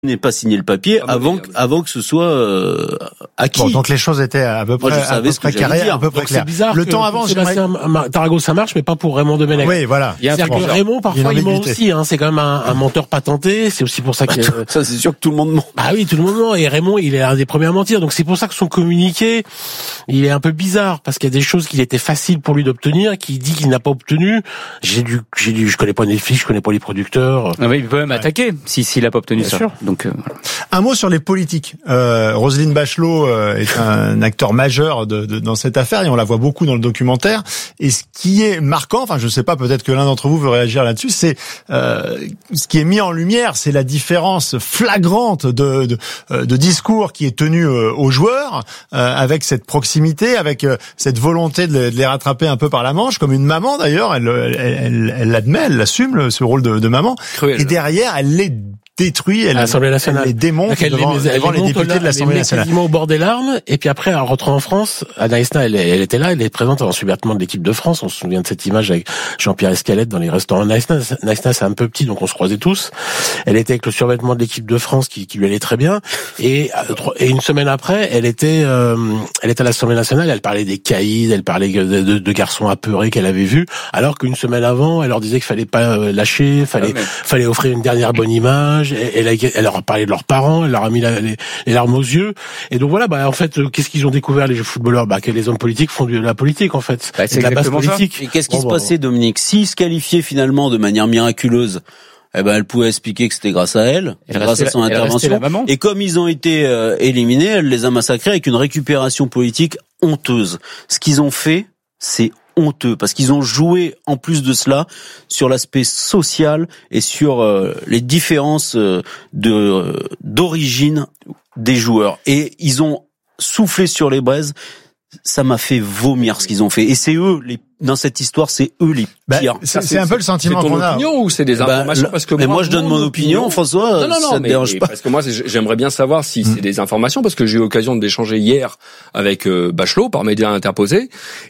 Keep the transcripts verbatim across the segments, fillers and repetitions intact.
n'ait pas signé le papier ah, avant que, avant que ce soit euh, acquis. Bon, donc les choses étaient à peu près, Moi, je à peu près carrées, à peu près claires. C'est bizarre. Le temps avance. Sébastien Tarago, ça marche, mais pas pour Raymond Domenech. Oui, voilà. C'est-à-dire que Raymond, parfois, il ment aussi. Hein. C'est quand même un, un menteur patenté. C'est aussi pour ça que ça, c'est sûr que tout le monde ment. Ah oui, tout le monde ment. Et Raymond, il est un des premiers à mentir. Donc c'est pour ça que son communiqué, il est un peu bizarre parce qu'il y a des choses qu'il était facile pour lui d'obtenir, qu'il dit qu'il n'a pas obtenu. J'ai dû, j'ai dû, je connais pas Netflix, je connais pas les producteurs. Ah oui, il peut même ouais. attaquer si s'il a pas obtenu Bien ça. Sûr. Donc euh, voilà. Un mot sur les politiques. Euh, Roselyne Bachelot euh, est un acteur majeur de, de, dans cette affaire et on la voit beaucoup dans le documentaire. Et ce qui est marquant, enfin je sais pas, peut-être que l'un d'entre vous veut réagir là-dessus, c'est euh, ce qui est mis en lumière, c'est la différence flagrante de, de, de discours qui est tenu euh, aux joueurs, euh, avec cette proximité, avec euh, cette volonté de les, de les rattraper un peu par la manche, comme une maman d'ailleurs, elle elle, elle, elle l'admet, elle l'assume, ce rôle de, de maman. Cruel. Et derrière, elle les détruit, elle, elle les démonte elle devant, les, devant les députés là, de l'Assemblée nationale. Quasiment au bord des larmes, et puis après, en rentrant en France, Anaïsna, elle, elle était là, elle est présente en survêtement de l'équipe de France. On se souvient de cette image avec Jean-Pierre Escalette dans les restaurants Anaïsna. Anaïsna, c'est un peu petit, donc on se croisait tous. Elle était avec le survêtement de l'équipe de France qui, qui lui allait très bien. Et, et une semaine après, elle était, euh, elle était à l'Assemblée nationale, elle parlait des caïds, elle parlait de, de, de garçons apeurés qu'elle avait vus, alors qu'une semaine avant, elle leur disait qu'il fallait pas lâcher, fallait, ah, mais... fallait offrir une dernière bonne image. Elle, elle, elle leur a parlé de leurs parents, elle leur a mis la, les, les larmes aux yeux. Et donc voilà, bah en fait, qu'est-ce qu'ils ont découvert les footballeurs? Bah que les hommes politiques font de la politique en fait. Bah, c'est de la base politique. Ça. Et qu'est-ce qui bon, se bon, passait, bon. Dominique? S'ils se qualifiaient finalement de manière miraculeuse, eh ben elle pouvait expliquer que c'était grâce à elle, elle grâce à son la, intervention. Et comme ils ont été euh, éliminés, elle les a massacrés avec une récupération politique honteuse. Ce qu'ils ont fait, c'est honteux parce qu'ils ont joué en plus de cela sur l'aspect social et sur euh, les différences euh, de euh, d'origine des joueurs, et ils ont soufflé sur les braises. Ça m'a fait vomir ce qu'ils ont fait, et c'est eux les dans cette histoire, c'est eux les pires. Bah, c'est, c'est un peu le sentiment qu'on a. C'est ton opinion ou c'est des informations? Bah, parce que mais moi, moi, je donne mon opinion, François. Non, non, non, ça mais, te dérange pas. Parce que moi, j'aimerais bien savoir si mmh. c'est des informations, parce que j'ai eu l'occasion d'échanger hier avec euh, Bachelot par médias interposés,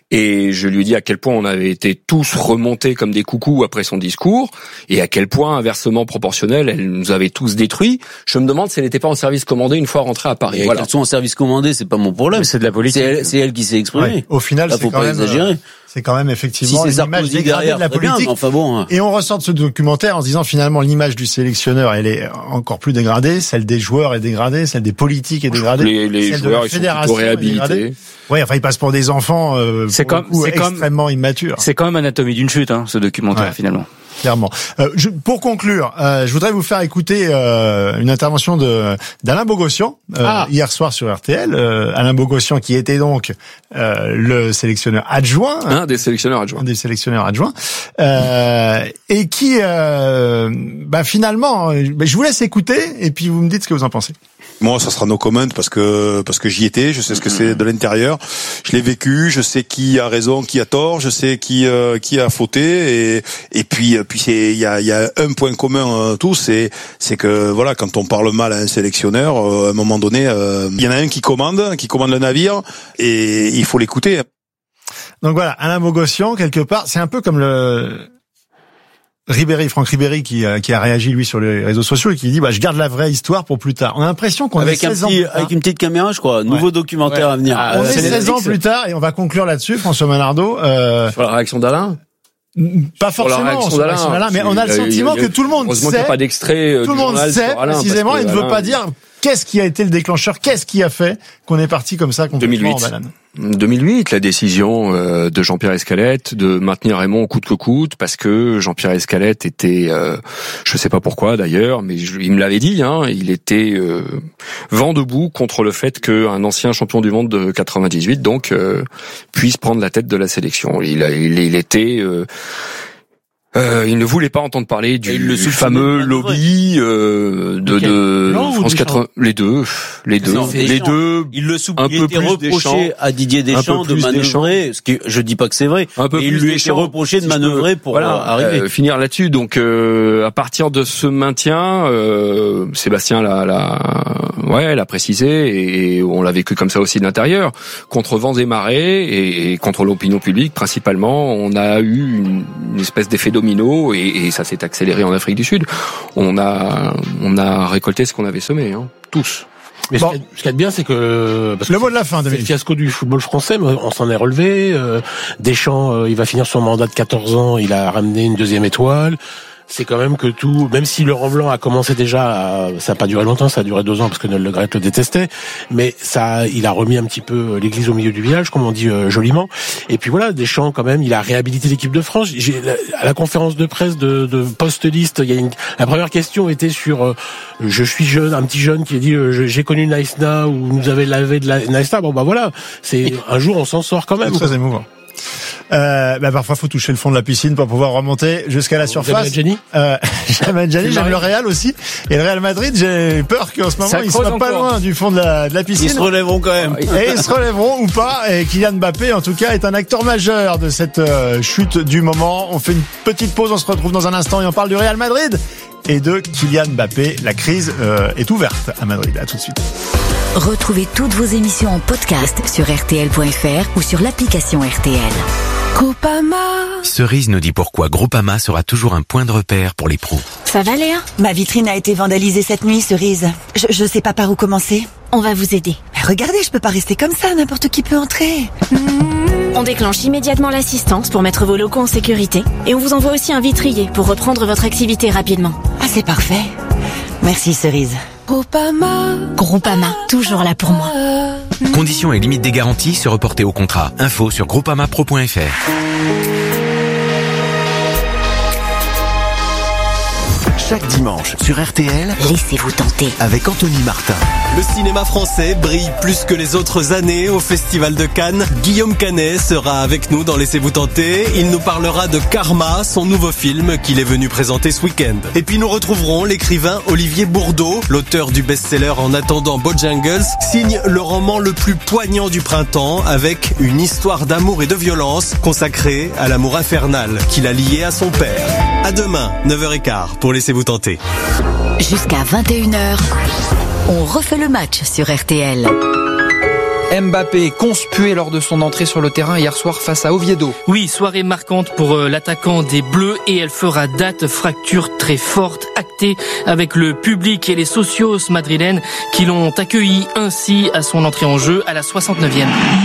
et je lui ai dit à quel point on avait été tous remontés comme des coucous après son discours, et à quel point, inversement proportionnel, elle nous avait tous détruits. Je me demande si elle n'était pas en service commandé une fois rentrée à Paris. Et voilà. Qu'elle soit en service commandé, c'est pas mon problème. Mais c'est de la politique. C'est elle, c'est elle qui s'est exprimée. Ouais. Au final, là, c'est faut quand pas même exagérer. C'est quand même effectivement si une image dégradée derrière, de la politique. Bien, enfin bon, hein. Et on ressort de ce documentaire en se disant finalement l'image du sélectionneur, elle est encore plus dégradée, celle des joueurs est dégradée, celle des politiques est dégradée, les, les celle joueurs de la fédération ils sont réhabilités. Oui, enfin ils passent pour des enfants euh, c'est pour comme, coup, c'est extrêmement comme, immatures. C'est quand même Anatomie d'une chute, hein, ce documentaire ouais. finalement. Clairement. Euh, je, pour conclure, euh, je voudrais vous faire écouter euh, une intervention de d'Alain Bogossian euh, ah. hier soir sur R T L. Euh, Alain Bogossian qui était donc euh, le sélectionneur adjoint, un des sélectionneurs adjoints, un des sélectionneurs adjoints, euh, et qui, euh, bah finalement, bah, je vous laisse écouter et puis vous me dites ce que vous en pensez. Moi, ça sera no comment parce que parce que j'y étais, je sais ce que c'est de l'intérieur, je l'ai vécu, je sais qui a raison, qui a tort, je sais qui euh, qui a fauté, et et puis puis c'est il y a il y a un point commun euh, tous, c'est c'est que voilà, quand on parle mal à un sélectionneur, euh, à un moment donné, euh, il y en a un qui commande, qui commande le navire, et il faut l'écouter. Donc voilà, Alain Bogossian quelque part, c'est un peu comme le Ribéry, Franck Ribéry qui a, qui a réagi lui sur les réseaux sociaux et qui dit bah je garde la vraie histoire pour plus tard. On a l'impression qu'on avec est un seize petit, ans avec une petite caméra, je crois, nouveau ouais. documentaire ouais. à venir. Ah, on est seize ans plus tard et on va conclure là-dessus, François Manardo. Euh, sur la réaction d'Alain. Pas forcément sur la réaction d'Alain, mais on a le sentiment que tout le monde sait. Heureusement qu'il n'y a pas d'extrait. Tout le monde sait précisément. Il ne veut pas dire qu'est-ce qui a été le déclencheur, qu'est-ce qui a fait qu'on est parti comme ça complètement en banane. deux mille huit, la décision euh, de Jean-Pierre Escalette de maintenir Raymond coûte que coûte, parce que Jean-Pierre Escalette était, euh, je sais pas pourquoi d'ailleurs, mais je, il me l'avait dit, hein, il était euh, vent debout contre le fait qu'un ancien champion du monde de quatre-vingt-dix-huit donc euh, puisse prendre la tête de la sélection. Il, a, il, il était euh, Euh, il ne voulait pas entendre parler du le fameux lobby euh, de, de France quatre-vingts. Les deux, les deux, les deux. Il le sou- un il peu était plus reproché à Didier Deschamps de manœuvrer, ce qui je dis pas que c'est vrai. Un peu et il lui était reproché de manœuvrer pour voilà, arriver. Euh, finir là-dessus. Donc euh, à partir de ce maintien, euh, Sébastien l'a, l'a, ouais, l'a précisé et on l'a vécu comme ça aussi de l'intérieur, contre vents et marées et, et contre l'opinion publique principalement. On a eu une, une espèce d'effet de domino, et, et ça s'est accéléré en Afrique du Sud. On a, on a récolté ce qu'on avait semé, hein, tous. Mais bon. Ce qu'il y a de bien, c'est que parce le que mot de la fin, c'est le fiasco du football français, mais on s'en est relevé. Euh, Deschamps, euh, il va finir son mandat de quatorze ans, il a ramené une deuxième étoile. C'est quand même que tout, même si Laurent Blanc a commencé déjà, à, ça n'a pas duré longtemps, ça a duré deux ans parce que Noël Le Graët le détestait, mais ça, il a remis un petit peu l'église au milieu du village, comme on dit euh, joliment. Et puis voilà, Deschamps quand même, il a réhabilité l'équipe de France. J'ai, à la conférence de presse de, de post-liste, il y a une, la première question était sur, euh, je suis jeune, un petit jeune qui a dit, euh, j'ai connu Naïsna ou nous avez lavé de la Naïsna. Bon bah voilà, c'est un jour on s'en sort quand même. C'est très émouvant. Euh, bah parfois faut toucher le fond de la piscine pour pouvoir remonter jusqu'à la surface. Jenny euh, j'aime Jenny, j'aime le Real aussi. Et le Real Madrid, j'ai peur qu'en ce moment ils soient pas loin du fond de la, de la piscine. Ils se relèveront quand même. Et ils se relèveront ou pas. Et Kylian Mbappé, en tout cas, est un acteur majeur de cette euh, chute du moment. On fait une petite pause, on se retrouve dans un instant et on parle du Real Madrid et de Kylian Mbappé. La crise euh, est ouverte à Madrid. À tout de suite. Retrouvez toutes vos émissions en podcast sur R T L point F R ou sur l'application R T L. Groupama. Cerise nous dit pourquoi Groupama sera toujours un point de repère pour les pros. Ça va, Léa ? Ma vitrine a été vandalisée cette nuit, Cerise. Je, je sais pas par où commencer. On va vous aider. Mais regardez, je peux pas rester comme ça, n'importe qui peut entrer. Mmh. On déclenche immédiatement l'assistance pour mettre vos locaux en sécurité et on vous envoie aussi un vitrier pour reprendre votre activité rapidement. Ah, c'est parfait. Merci, Cerise. Groupama. Groupama, toujours là pour moi. Conditions et limites des garanties se reporter au contrat. Info sur groupamapro point F R. Chaque dimanche sur R T L, laissez-vous tenter avec Anthony Martin. Le cinéma français brille plus que les autres années au Festival de Cannes. Guillaume Canet sera avec nous dans Laissez-vous tenter. Il nous parlera de Karma, son nouveau film qu'il est venu présenter ce week-end. Et puis nous retrouverons l'écrivain Olivier Bourdeau, l'auteur du best-seller En attendant Bojangles, signe le roman le plus poignant du printemps avec une histoire d'amour et de violence consacrée à l'amour infernal qu'il a lié à son père. À demain, neuf heures quinze pour Laissez-vous tenter. Jusqu'à vingt et une heures, on refait le match sur R T L. Mbappé conspué lors de son entrée sur le terrain hier soir face à Oviedo. Oui, soirée marquante pour l'attaquant des Bleus et elle fera date, fracture très forte actée avec le public et les socios madrilènes qui l'ont accueilli ainsi à son entrée en jeu à la soixante-neuvième.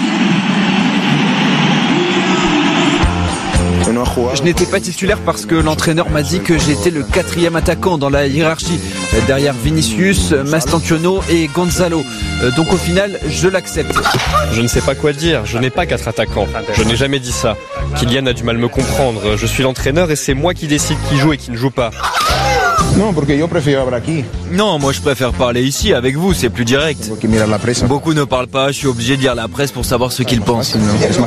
Je n'étais pas titulaire parce que l'entraîneur m'a dit que j'étais le quatrième attaquant dans la hiérarchie, derrière Vinicius, Mastantuono et Gonzalo. Donc au final, je l'accepte. Je ne sais pas quoi dire, je n'ai pas quatre attaquants. Je n'ai jamais dit ça. Kylian a du mal à me comprendre. Je suis l'entraîneur et c'est moi qui décide qui joue et qui ne joue pas. Non, parce que yo préfère hablar aquí. Non, moi je préfère parler ici avec vous, c'est plus direct. Beaucoup ne parlent pas, je suis obligé de lire la presse pour savoir ce qu'ils pensent.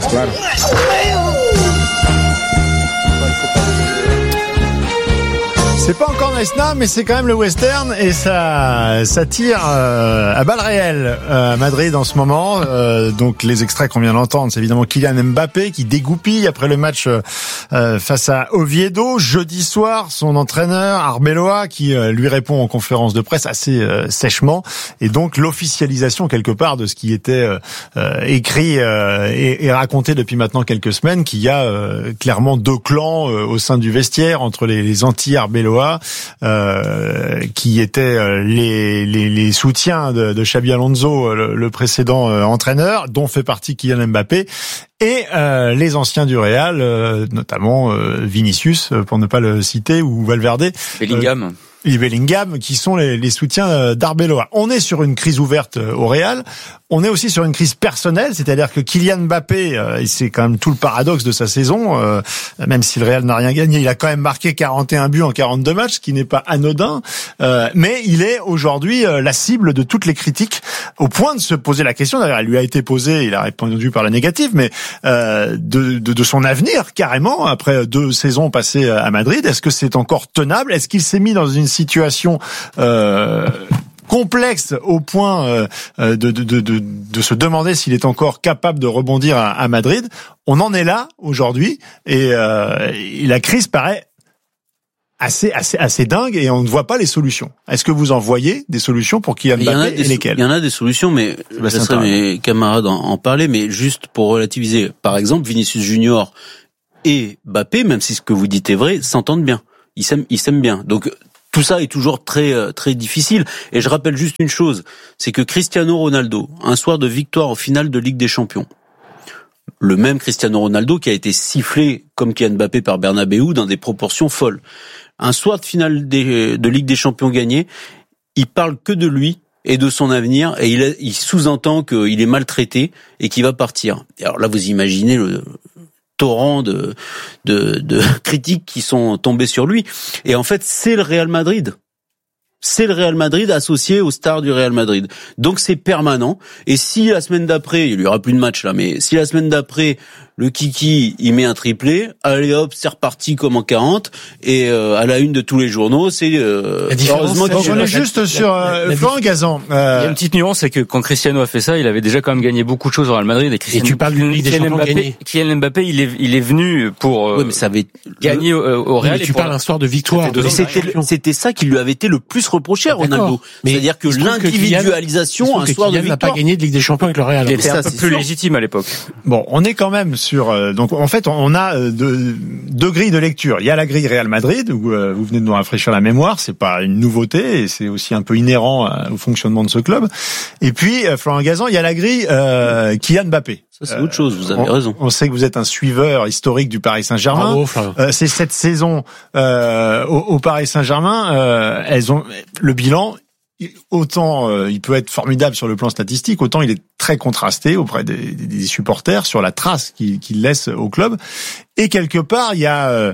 C'est pas encore Naïsna, mais c'est quand même le western et ça, ça tire euh, à balles réelles euh, à Madrid en ce moment. Euh, donc les extraits qu'on vient d'entendre, c'est évidemment Kylian Mbappé qui dégoupille après le match euh, face à Oviedo. Jeudi soir, son entraîneur Arbeloa qui euh, lui répond en conférence de presse assez euh, sèchement. Et donc l'officialisation quelque part de ce qui était euh, écrit euh, et, et raconté depuis maintenant quelques semaines, qu'il y a euh, clairement deux clans euh, au sein du vestiaire entre les, les anti-Arbeloa Euh, qui étaient les, les, les soutiens de, de Xabi Alonso, le, le précédent euh, entraîneur, dont fait partie Kylian Mbappé, et euh, les anciens du Real, euh, notamment euh, Vinicius, pour ne pas le citer, ou Valverde. Bellingham. Euh, et Bellingham, qui sont les, les soutiens d'Arbeloa. On est sur une crise ouverte au Real. On est aussi sur une crise personnelle, c'est-à-dire que Kylian Mbappé, euh, c'est quand même tout le paradoxe de sa saison, euh, même si le Real n'a rien gagné, il a quand même marqué quarante et un buts en quarante-deux matchs, ce qui n'est pas anodin, euh, mais il est aujourd'hui euh, la cible de toutes les critiques, au point de se poser la question, d'ailleurs elle lui a été posée, il a répondu par la négative, mais euh, de, de, de son avenir, carrément, après deux saisons passées à Madrid. Est-ce que c'est encore tenable? Est-ce qu'il s'est mis dans une situation euh, complexe au point euh, de, de, de, de, de se demander s'il est encore capable de rebondir à, à Madrid? On en est là aujourd'hui et, euh, et la crise paraît assez assez assez dingue et on ne voit pas les solutions. Est-ce que vous en voyez des solutions pour Kylian Mbappé et lesquelles? Il y en a des solutions, mais je laisserai mes camarades en, en parler. Mais juste pour relativiser, par exemple, Vinicius Junior, et Mbappé, même si ce que vous dites est vrai, s'entendent bien. Ils s'aiment, ils s'aiment bien. Donc tout ça est toujours très très difficile. Et je rappelle juste une chose, c'est que Cristiano Ronaldo, un soir de victoire en finale de Ligue des Champions, le même Cristiano Ronaldo qui a été sifflé comme Kylian Mbappé par Bernabéu dans des proportions folles. Un soir de finale des, de Ligue des Champions gagné, il parle que de lui et de son avenir, et il, a, il sous-entend qu'il est maltraité et qu'il va partir. Et alors là, vous imaginez le torrent de, de, de critiques qui sont tombées sur lui. Et en fait, c'est le Real Madrid. C'est le Real Madrid associé aux stars du Real Madrid. Donc c'est permanent. Et si la semaine d'après, il y aura plus de match là, mais si la semaine d'après, le Kiki, il met un triplé, allez hop, c'est reparti comme en quarante, et euh, à la une de tous les journaux, c'est euh, heureusement qu'on est juste sur euh, Florent Gazan. Euh... Il y a une petite nuance, c'est que quand Cristiano a fait ça, il avait déjà quand même gagné beaucoup de choses au Real Madrid. Et, Cristiano, et tu parles d'une Ligue des Champions gagnée. Kylian Mbappé, il est, il est venu pour euh, oui, mais ça avait gagner au, au Real. Oui, mais tu parles un soir de victoire. Mais c'était, c'était ça qui lui avait été le plus reproché à Ronaldo. C'est-à-dire que l'individualisation, un soir de victoire. n'a pas gagné de Ligue des Champions avec le Real. Il était un peu plus légitime à l'époque. Bon, on est quand même sur euh, donc. En fait, on a deux, deux grilles de lecture. Il y a la grille Real Madrid, où euh, vous venez de nous rafraîchir la mémoire, c'est pas une nouveauté, et c'est aussi un peu inhérent au fonctionnement de ce club. Et puis, euh, Florent Gazan, il y a la grille euh, Kylian Mbappé. Ça, c'est euh, autre chose, vous avez on, raison. On sait que vous êtes un suiveur historique du Paris Saint-Germain. Bravo, Florent. Euh, c'est cette saison euh, au, au Paris Saint-Germain, euh, elles ont le bilan. Autant euh, il peut être formidable sur le plan statistique, autant il est très contrasté auprès des, des, des supporters sur la trace qu'il, qu'il laisse au club. Et quelque part, il y a euh,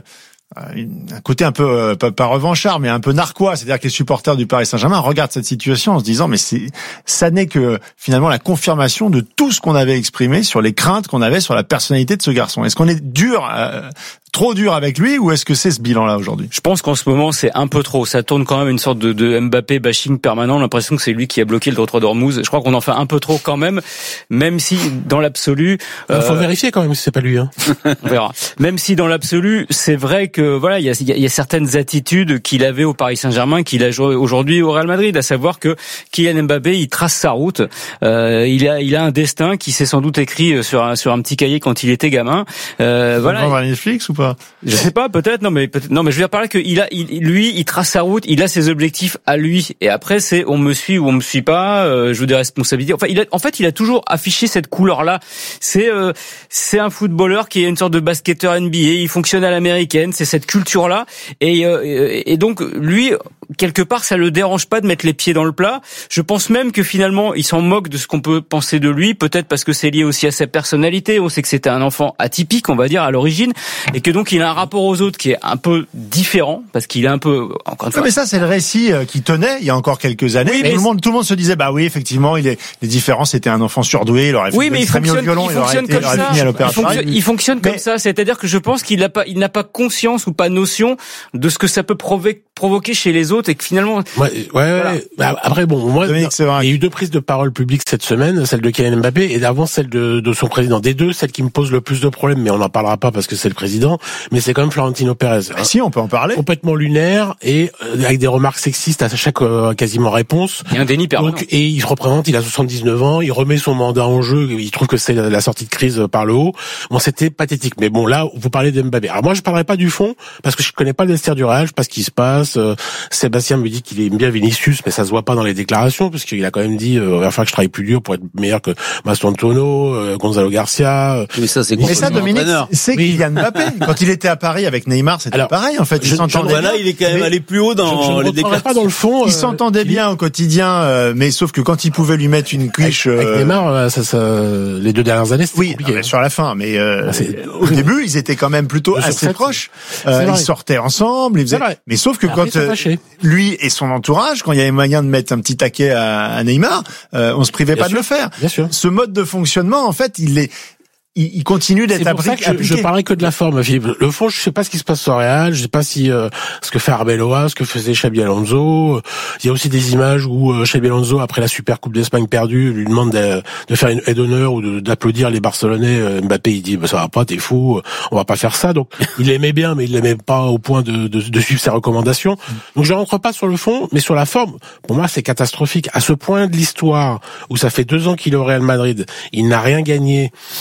un côté un peu, euh, pas, pas revanchard, mais un peu narquois. C'est-à-dire que les supporters du Paris Saint-Germain regardent cette situation en se disant, mais c'est, ça n'est que finalement la confirmation de tout ce qu'on avait exprimé sur les craintes qu'on avait sur la personnalité de ce garçon. Est-ce qu'on est dur euh, trop dur avec lui, ou est-ce que c'est ce bilan-là aujourd'hui? Je pense qu'en ce moment, c'est un peu trop. Ça tourne quand même une sorte de, de Mbappé bashing permanent. L'impression que c'est lui qui a bloqué le trottoir d'Ormuz. Je crois qu'on en fait un peu trop quand même, même si dans l'absolu... Il faut euh... vérifier quand même si c'est pas lui. Hein. On verra. Même si dans l'absolu, c'est vrai que voilà, il y a, il y a certaines attitudes qu'il avait au Paris Saint-Germain, qu'il a joué aujourd'hui au Real Madrid, à savoir que Kylian Mbappé, il trace sa route. Euh, il a, il a un destin qui s'est sans doute écrit sur un, sur un petit cahier quand il était gamin. Euh, voilà. Vendre à Netflix ou pas? Je sais pas, peut-être, non, mais peut-être, non, mais je veux dire par là que il a, il, lui, il trace sa route, il a ses objectifs à lui, et après c'est, on me suit ou on me suit pas, euh, je veux des responsabilités. Enfin, il a, en fait, il a toujours affiché cette couleur-là. C'est, euh, c'est un footballeur qui est une sorte de basketteur N B A, il fonctionne à l'américaine, c'est cette culture-là, et, euh, et donc lui, quelque part, ça le dérange pas de mettre les pieds dans le plat. Je pense même que finalement, il s'en moque de ce qu'on peut penser de lui, peut-être parce que c'est lié aussi à sa personnalité. On sait que c'était un enfant atypique, on va dire, à l'origine, et que donc il a un rapport aux autres qui est un peu différent, parce qu'il est un peu, encore une fois. Mais ça, c'est le récit qui tenait il y a encore quelques années. Oui, mais tout le monde, tout le monde se disait, bah oui, effectivement, il est, les différences, c'était un enfant surdoué, il aurait fait oui, mais il fonctionne, violon, il, il fonctionne comme ça. Fini à l'opéra. Il fonctionne, il fonctionne mais... comme ça. C'est-à-dire que je pense qu'il n'a pas, il n'a pas conscience ou pas notion de ce que ça peut provoquer, provoquer chez les autres, et que finalement. Ouais, ouais, voilà. ouais. Bah, après, bon, moi, Dominique, il y a eu deux prises de parole publiques cette semaine, celle de Kylian Mbappé et d'avant celle de, de son président. Des deux, celle qui me pose le plus de problèmes, mais on n'en parlera pas parce que c'est le président, mais c'est quand même Florentino Pérez. Bah, hein. Si, on peut en parler. Complètement lunaire et euh, avec des remarques sexistes à chaque euh, quasiment réponse. Il y a un déni permanent. Donc, et il se représente, il a soixante-dix-neuf ans, il remet son mandat en jeu, il trouve que c'est la, la sortie de crise par le haut. Bon, c'était pathétique. Mais bon, là, vous parlez de Mbappé. Alors moi, je parlerai pas du fond, parce que je connais pas le vestiaire du Real, je sais pas ce qui se passe. Euh, Sébastien me dit qu'il aime bien Vinicius, mais ça se voit pas dans les déclarations, parce qu'il a quand même dit, euh, il va falloir que je travaille plus dur pour être meilleur que Mastantuono, euh, Gonzalo Garcia. Euh, mais ça, c'est mais ça, Dominique, c'est oui. Kylian Mbappé. Quand il était à Paris avec Neymar, c'était Alors, pareil, en fait. Il s'entendait bien. Là, il est quand même allé plus haut dans je, je les déclarations. Pas dans le fond. Il euh, s'entendait bien au quotidien, euh, mais sauf que quand il pouvait lui mettre une cuiche, avec, euh, avec Neymar, ça, ça, les deux dernières années, c'était oui, compliqué. Oui, sur la fin, mais euh, au début, ils étaient quand même plutôt assez proches. Euh, ils sortaient ensemble, ils faisaient. Mais sauf que quand euh, lui et son entourage, quand il y avait moyen de mettre un petit taquet à, à Neymar, euh, on se privait bien pas sûr, de le faire. Bien sûr. Ce mode de fonctionnement, en fait, il est il continue d'être appliqué. Je, je parlerai que de la forme, Philippe. Le fond, je sais pas ce qui se passe au Real, je sais pas si euh, ce que fait Arbeloa, ce que faisait Xabi Alonso. Il y a aussi des images où euh, Xabi Alonso, après la Super Coupe d'Espagne perdue, lui demande de, de faire une aide d'honneur ou de, d'applaudir les Barcelonais. Mbappé, il dit bah, ça va pas, t'es fou, on va pas faire ça. Donc il l'aimait bien, mais il l'aimait pas au point de, de, de suivre ses recommandations. Donc je rentre pas sur le fond, mais sur la forme, pour moi c'est catastrophique. À ce point de l'histoire où ça fait deux ans qu'il est au Real Madrid, il n'a rien gagné. Et je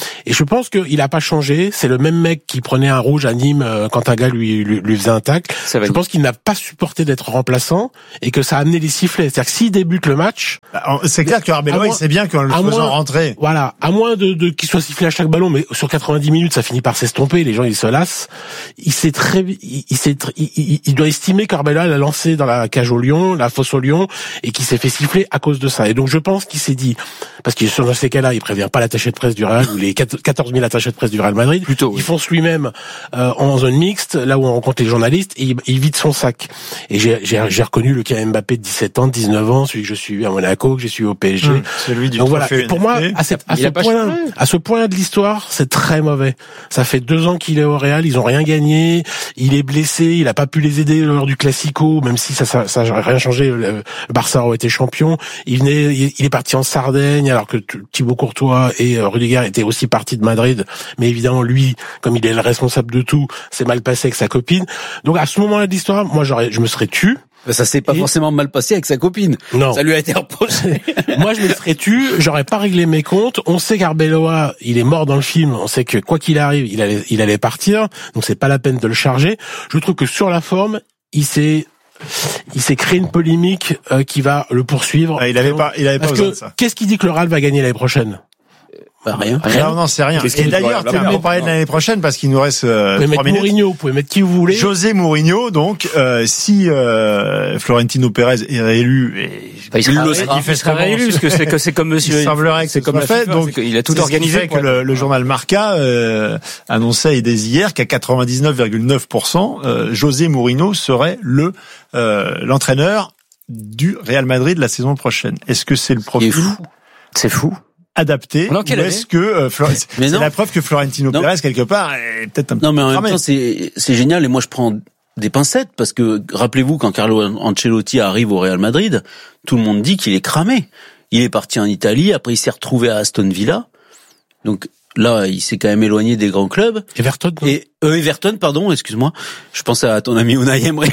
je pense qu'il a pas changé. C'est le même mec qui prenait un rouge à Nîmes euh, quand un gars lui, lui lui faisait un tacle. Je pense qu'il n'a pas supporté d'être remplaçant et que ça a amené les sifflets. C'est-à-dire que s'il débute le match, bah, c'est clair que Arbeloa il sait bien qu'en le faisant moins, rentrer. Voilà, à moins de, de qu'il soit sifflé à chaque ballon, mais sur quatre-vingt-dix minutes, ça finit par s'estomper. Les gens ils se lassent. Il sait très, il, il sait, il, il, il doit estimer qu'Arbeloa l'a lancé dans la cage au lion, la fosse au lion, et qu'il s'est fait siffler à cause de ça. Et donc je pense qu'il s'est dit, parce qu'il sur ces cas-là, il prévient pas l'attaché de presse du Real ou les quatorze mille attachés de presse du Real Madrid. Plutôt, oui. Il fonce lui-même euh, en zone mixte, là où on rencontre les journalistes, et il, il vide son sac. Et j'ai, j'ai, j'ai reconnu le cas Mbappé de dix-sept ans, dix-neuf ans, celui que je suis à Monaco, que j'ai suivi au P S G. Mmh, celui du donc voilà. Et pour moi, à, cette, à ce point, à ce point de l'histoire, c'est très mauvais. Ça fait deux ans qu'il est au Real, ils ont rien gagné. Il est blessé, il a pas pu les aider lors du Classico, même si ça, ça, ça a rien changé. Le Barça aurait été champion. Il venait, il est parti en Sardaigne, alors que Thibaut Courtois et Rudiger étaient aussi partis de Madrid. Mais évidemment, lui, comme il est le responsable de tout, c'est mal passé avec sa copine. Donc à ce moment-là de l'histoire, moi, j'aurais, je me serais tu. Ça s'est pas et... forcément mal passé avec sa copine. Non. Ça lui a été reproché. Moi, je me serais tu, j'aurais pas réglé mes comptes. On sait qu'Arbeloa, il est mort dans le film. On sait que quoi qu'il arrive, il allait, il allait partir. Donc c'est pas la peine de le charger. Je trouve que sur la forme, il s'est, il s'est créé une polémique euh, qui va le poursuivre. Ah, il avait pas, il avait pas besoin de ça. Qu'est-ce qui dit que le Real va gagner l'année prochaine? Bah, rien. rien. Non, non, c'est rien. Et d'ailleurs, tiens, on parlait de l'année prochaine parce qu'il nous reste euh, trois minutes. Mourinho, vous pouvez mettre qui vous voulez. José Mourinho, donc, euh, si euh, Florentino Pérez est réélu, et enfin, il, sera, il, sera, il, il sera réélu, parce que c'est, que c'est comme Monsieur. Il semblerait que c'est comme la fait. Donc, il a tout organisé. C'est que le, le journal Marca euh, annonçait dès hier qu'à quatre-vingt-dix-neuf virgule neuf pour cent, euh, José Mourinho serait le euh, l'entraîneur du Real Madrid la saison prochaine. Est-ce que c'est le profil? C'est fou. Adapté, ou est-ce que euh, Flor... c'est non. la preuve que Florentino non. Pérez quelque part est peut-être un peu non mais en cramé. même temps c'est c'est génial et moi je prends des pincettes parce que rappelez-vous quand Carlo Ancelotti arrive au Real Madrid, tout le monde dit qu'il est cramé. Il est parti en Italie, après il s'est retrouvé à Aston Villa. Donc là, il s'est quand même éloigné des grands clubs. Everton. Et euh, Everton, pardon, excuse-moi. Je pensais à ton ami Unai Emery.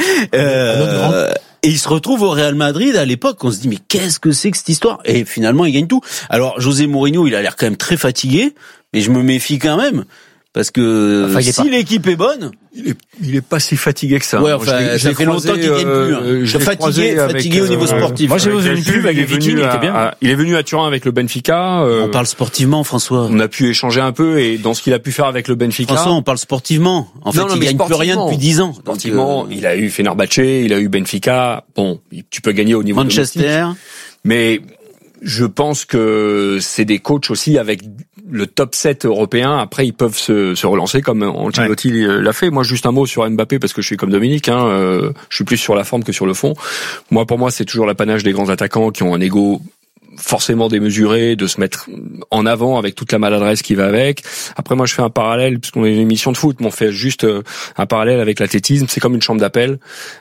euh, et il se retrouve au Real Madrid à l'époque. On se dit mais qu'est-ce que c'est que cette histoire? Et finalement, il gagne tout. Alors José Mourinho, il a l'air quand même très fatigué, mais je me méfie quand même. Parce que enfin, si pas... l'équipe est bonne, il est, il est pas si fatigué que ça. Ouais, enfin, je ça fait longtemps qu'il gagne plus. Hein. Euh, je fatigué, fatigué au niveau euh, sportif. Moi, j'ai vu une pub avec les Vikings, il était bien. À, il est venu à Turin avec le Benfica. Euh, on parle sportivement, François. On a pu échanger un peu et dans ce qu'il a pu faire avec le Benfica. François, on parle sportivement. En fait, non, non, il gagne plus rien depuis dix ans. Sportivement, donc, euh... il a eu Fenerbahçe, il a eu Benfica. Bon, tu peux gagner au niveau Manchester. Domestique, mais je pense que c'est des coachs aussi avec le top sept européen. Après, ils peuvent se, se relancer comme Ancelotti ouais. l'a fait. Moi, juste un mot sur Mbappé parce que je suis comme Dominique. Hein, euh, je suis plus sur la forme que sur le fond. Moi, pour moi, c'est toujours l'apanage des grands attaquants qui ont un ego forcément démesuré, de se mettre en avant avec toute la maladresse qui va avec. Après, moi, je fais un parallèle, puisqu'on est une émission de foot, mais on fait juste un parallèle avec l'athlétisme. C'est comme une chambre d'appel.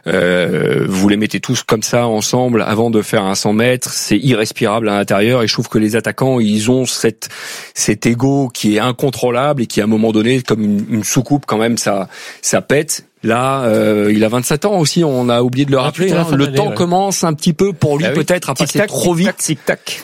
Euh, vous les mettez tous comme ça, ensemble, avant de faire un cent mètres. C'est irrespirable à l'intérieur, et je trouve que les attaquants, ils ont cette, cet ego qui est incontrôlable, et qui, à un moment donné, comme une, une soucoupe, quand même, ça, ça pète. Là, euh, il a vingt-sept ans aussi, on a oublié de le rappeler. Hein. Le temps ouais. commence un petit peu pour lui, ah oui. peut-être, à passer tac, trop vite. Tic tac.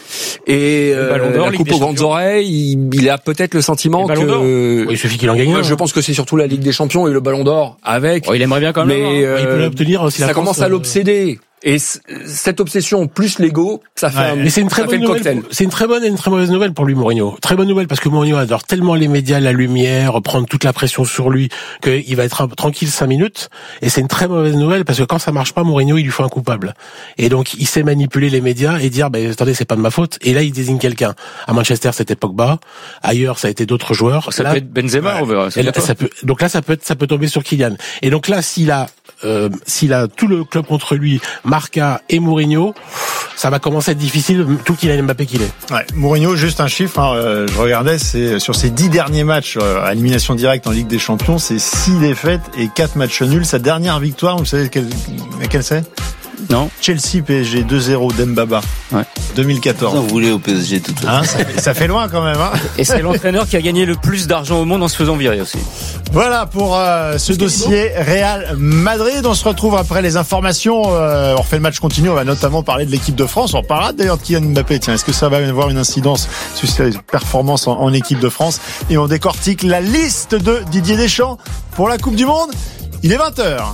Et euh, la coupe aux grandes oreilles, il, il a peut-être le sentiment que... Euh, oui, il suffit qu'il en gagne. Ouais, je pense que c'est surtout la Ligue des Champions et le Ballon d'Or avec. Oh, il aimerait bien quand même. Mais euh, il peut l'obtenir aussi. Ça la commence France, à l'obséder. Et c- cette obsession plus l'ego, ça fait ouais. un, mais c'est une très bonne nouvelle. C'est une très bonne et une très mauvaise nouvelle pour lui, Mourinho. Très bonne nouvelle parce que Mourinho adore tellement les médias, la lumière, prendre toute la pression sur lui, qu'il va être tranquille cinq minutes. Et c'est une très mauvaise nouvelle parce que quand ça marche pas, Mourinho, il lui faut un coupable. Et donc, il sait manipuler les médias et dire, ben, attendez, c'est pas de ma faute. Et là, il désigne quelqu'un. À Manchester, c'était Pogba. Ailleurs, ça a été d'autres joueurs. Ça là, peut être Benzema, ouais. on verra. Là, ça peut, donc là, ça peut être, ça peut tomber sur Kylian. Et donc là, s'il a, euh, s'il a tout le club contre lui, Marca et Mourinho, ça va commencer à être difficile, tout Kylian Mbappé qu'il est. Ouais, Mourinho, juste un chiffre, hein, euh, je regardais, c'est sur ses dix derniers matchs euh, à élimination directe en Ligue des Champions, c'est six défaites et quatre matchs nuls. Sa dernière victoire, vous savez quelle, laquelle c'est? Non. Chelsea P S G deux zéro d'Mbaba. Ouais. deux mille quatorze. Vous voulez au P S G tout de suite. Hein, ça, ça fait loin quand même. Hein. Et c'est l'entraîneur qui a gagné le plus d'argent au monde en se faisant virer aussi. Voilà pour euh, ce dossier Real Madrid. On se retrouve après les informations. Euh, on refait le match continu. On va notamment parler de l'équipe de France. On parlera d'ailleurs de Kylian Mbappé. Tiens, est-ce que ça va avoir une incidence sur ses performances en, en équipe de France? Et on décortique la liste de Didier Deschamps pour la Coupe du Monde. Il est vingt heures.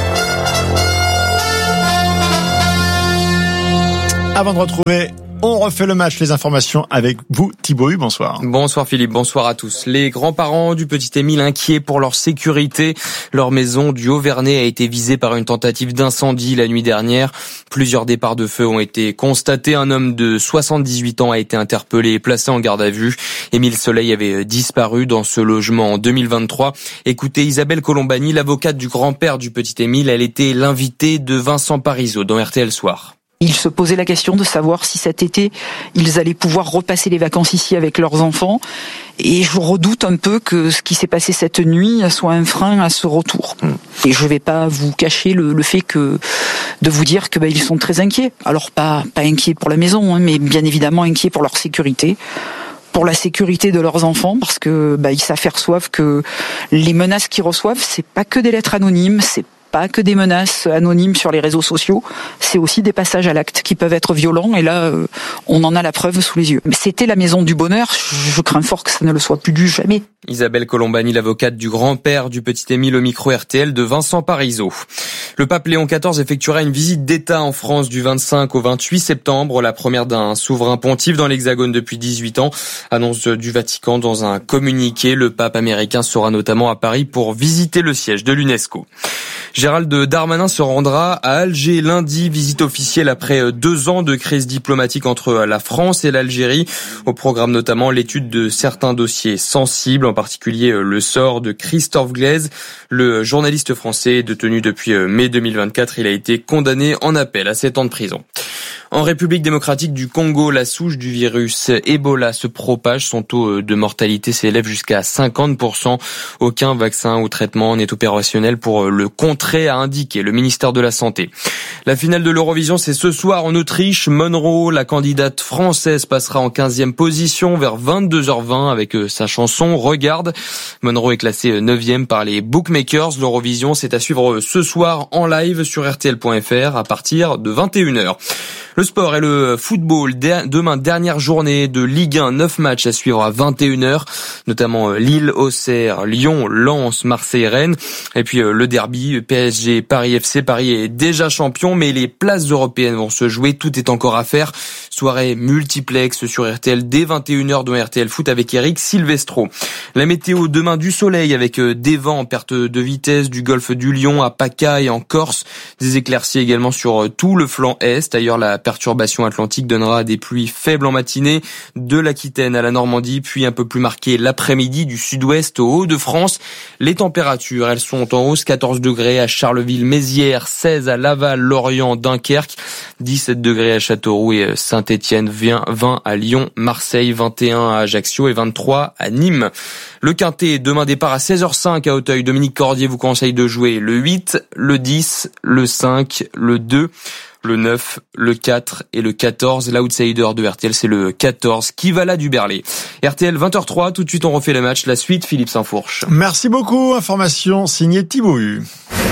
Avant de retrouver, on refait le match, les informations avec vous, Thibaut Hu, bonsoir. Bonsoir Philippe, bonsoir à tous. Les grands-parents du petit Émile inquiets pour leur sécurité. Leur maison du Haut-Vernay a été visée par une tentative d'incendie la nuit dernière. Plusieurs départs de feu ont été constatés. Un homme de soixante-dix-huit ans a été interpellé et placé en garde à vue. Émile Soleil avait disparu dans ce logement en deux mille vingt-trois. Écoutez Isabelle Colombani, l'avocate du grand-père du petit Émile. Elle était l'invitée de Vincent Parisot dans R T L Soir. Ils se posaient la question de savoir si cet été, ils allaient pouvoir repasser les vacances ici avec leurs enfants. Et je redoute un peu que ce qui s'est passé cette nuit soit un frein à ce retour. Et je vais pas vous cacher le, le fait que de vous dire que bah, ils sont très inquiets. Alors pas pas inquiets pour la maison, hein, mais bien évidemment inquiets pour leur sécurité, pour la sécurité de leurs enfants, parce que bah, ils s'aperçoivent que les menaces qu'ils reçoivent, c'est pas que des lettres anonymes, c'est pas que des menaces anonymes sur les réseaux sociaux, c'est aussi des passages à l'acte qui peuvent être violents, et là, euh, on en a la preuve sous les yeux. Mais c'était la maison du bonheur, je crains fort que ça ne le soit plus du jamais. Isabelle Colombani, l'avocate du grand-père du petit Émile, au micro R T L de Vincent Parisot. Le pape Léon quatorze effectuera une visite d'État en France du vingt-cinq au vingt-huit septembre, la première d'un souverain pontife dans l'Hexagone depuis dix-huit ans. Annonce du Vatican dans un communiqué. Le pape américain sera notamment à Paris pour visiter le siège de l'UNESCO. Gérald Darmanin se rendra à Alger lundi, visite officielle après deux ans de crise diplomatique entre la France et l'Algérie. Au programme notamment l'étude de certains dossiers sensibles, en particulier le sort de Christophe Glaise, le journaliste français détenu depuis mai deux mille vingt-quatre. Il a été condamné en appel à sept ans de prison. En République démocratique du Congo, la souche du virus Ebola se propage. Son taux de mortalité s'élève jusqu'à cinquante pour cent. Aucun vaccin ou traitement n'est opérationnel pour le contrer, a indiqué le ministère de la Santé. La finale de l'Eurovision, c'est ce soir en Autriche. Monroe, la candidate française, passera en quinzième position vers vingt-deux heures vingt avec sa chanson Regarde. Monroe est classée neuvième par les bookmakers. L'Eurovision, c'est à suivre ce soir en live sur R T L point F R à partir de vingt et une heures. Le sport et le football. Demain, dernière journée de Ligue un, neuf matchs à suivre à vingt et une heures, notamment Lille, Auxerre, Lyon, Lens, Marseille, Rennes. Et puis le derby, P S G, Paris F C. Paris est déjà champion, mais les places européennes vont se jouer. Tout est encore à faire. Soirée multiplex sur R T L dès vingt et une heures dans R T L Foot avec Eric Silvestro. La météo demain, du soleil avec des vents en perte de vitesse du golfe du Lion à PACA et en Corse. Des éclaircies également sur tout le flanc est. D'ailleurs, la perturbation atlantique donnera des pluies faibles en matinée de l'Aquitaine à la Normandie, puis un peu plus marqué l'après-midi du sud-ouest au Hauts-de-France. Les températures, elles sont en hausse, quatorze degrés à Charleville-Mézières, seize à Laval, Lorient, Dunkerque, dix-sept degrés à Châteauroux et Saint-Étienne, vingt à Lyon, Marseille, vingt et un à Ajaccio et vingt-trois à Nîmes. Le Quintet, demain départ à seize heures cinq à Auteuil. Dominique Cordier vous conseille de jouer le huit, le dix, le cinq, le deux, le neuf, le quatre et le quatorze. L'outsider de R T L, c'est le quatorze, Kivala du Berlay. R T L vingt heures trois, tout de suite on refait le match. La suite, Philippe Saint-Fourche. Merci beaucoup. Information signée Thibaut Hu.